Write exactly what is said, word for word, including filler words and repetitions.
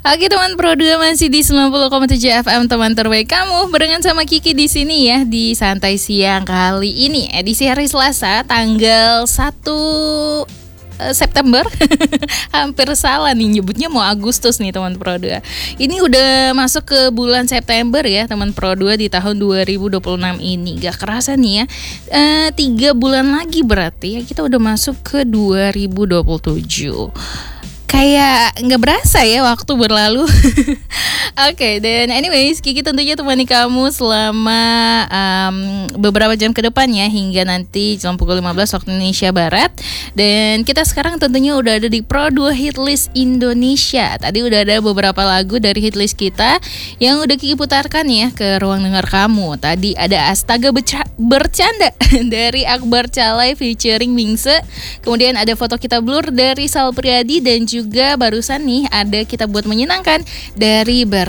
Oke teman Pro dua masih di sembilan puluh koma tujuh F M teman terbaik kamu, barengan sama Kiki di sini ya di Santai Siang kali ini edisi hari Selasa tanggal satu September. Hampir salah nih nyebutnya, mau Agustus nih teman Pro dua. Ini udah masuk ke bulan September ya teman Pro dua di tahun dua ribu dua puluh enam ini. Gak kerasa nih ya, e, tiga bulan lagi berarti ya kita udah masuk ke dua ribu dua puluh tujuh. Kayak nggak berasa ya waktu berlalu. Oke, okay, dan anyways, Kiki tentunya temani kamu selama um, beberapa jam ke depan ya, hingga nanti jam pukul lima belas waktu Indonesia Barat. Dan kita sekarang tentunya udah ada di Pro dua Hitlist Indonesia. Tadi udah ada beberapa lagu dari hitlist kita yang udah Kiki putarkan ya ke ruang dengar kamu. Tadi ada Astaga Beca- Bercanda dari Akbar Calai featuring Mingse. Kemudian ada Foto Kita Blur dari Sal Priadi, dan juga barusan nih ada Kita Buat Menyenangkan dari Ber